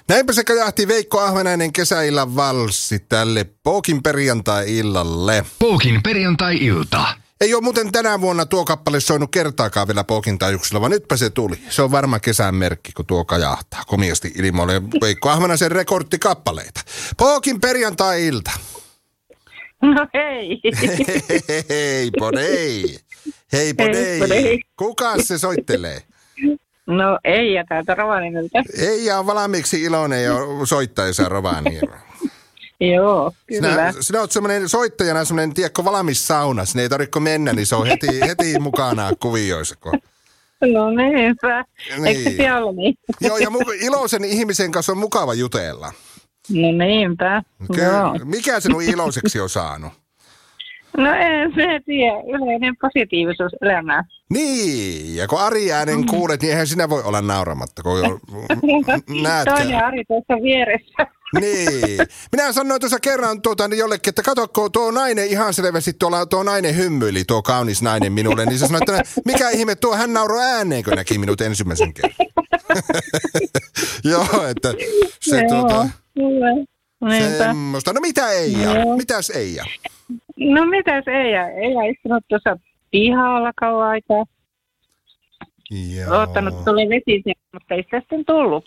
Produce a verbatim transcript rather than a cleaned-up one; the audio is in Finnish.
Näinpä se kajahti Veikko Ahvenainen kesäillan valssi tälle Pookin perjantai-illalle. Pookin perjantai-ilta. Ei ole muuten tänä vuonna tuo kappale soinut kertaakaan vielä Pookin taajuuksilla, vaan nytpä se tuli. Se on varma kesän merkki, kun tuo kajahtaa komiasti ilmoille Veikko Ahvenaisen rekordikappaleita. Pookin perjantai-ilta. No hei. Heippo hei. Heippo hei. Kuka se soittelee? No Eija täältä Rovaniemeltä. Eija on valmiiksi iloinen jo soittaessa Rovaniemellä. Joo, kyllä. Sinä, sinä olet semmoinen soittajana, semmoinen, tiedätkö, valmis sauna. Sinne ei tarvitse mennä, niin se on heti, heti mukana kuvioissa. Kun... No niinpä. Niin. Eikö se olla niin? Joo, ja mu- iloisen ihmisen kanssa on mukava jutella. No niinpä. Kyllä. Mikä sinun iloiseksi on saanut? No en se tiedä. Yleinen positiivisuus elämää. Niin, ja kun Ari äänen kuulet, niin eihän sinä voi olla nauramatta. Kun jo, näetkö? Toinen Ari tuossa vieressä. Niin. Minä sanoin tuossa kerran tuota, niin jollekin, että katsokko tuo nainen ihan selvästi, tuolla tuo nainen hymyili, tuo kaunis nainen minulle. Niin se sanoi, että mikä ihme tuo, hän nauroi ääneen, kun näki minut ensimmäisen kerran. Joo, että se Joo, tuota... Niinpä. Semmoista. No mitä Eija? Joo. Mitäs Eija? No mitäs Eija? Eija istunut tuossa pihalla kauan aikaa. Joo. Oottanut tulee vesi sieltä, mutta ei sitä sitten tullut.